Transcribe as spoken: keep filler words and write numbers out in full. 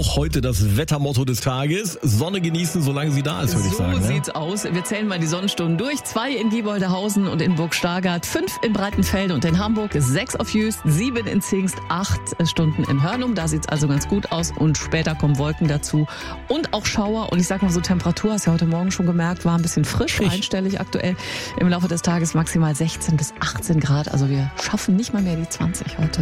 auch heute das Wettermotto des Tages. Sonne genießen, solange sie da ist, würde ich sagen. So Ne? sieht's aus. Wir zählen mal die Sonnenstunden durch. Zwei in Gieboldehausen und in Burg Stargard, fünf in Breitenfelde und in Hamburg, sechs auf Jüst, sieben in Zingst, acht Stunden in Hörnum. Da sieht's also ganz gut aus und später kommen Wolken dazu und auch Schauer. Und ich sag mal so, Temperatur, hast du ja heute Morgen schon gemerkt, war ein bisschen frisch, Ich. einstellig aktuell. Im Laufe des Tages maximal sechzehn bis achtzehn Grad. Also wir schaffen nicht mal mehr die zwanzig heute.